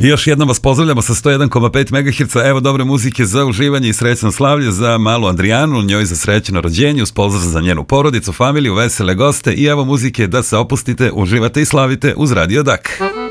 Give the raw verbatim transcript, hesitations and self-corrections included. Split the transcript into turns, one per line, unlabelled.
I još jednom vas pozdravljamo sa sto jedan zarez pet megaherca. Evo dobre muzike za uživanje i srećno slavlje za malu Andrijanu, njoj za srećno rođenje, uz pozdrav za njenu porodicu, familiju, vesele goste i evo muzike da se opustite, uživate i slavite uz Radio Dak.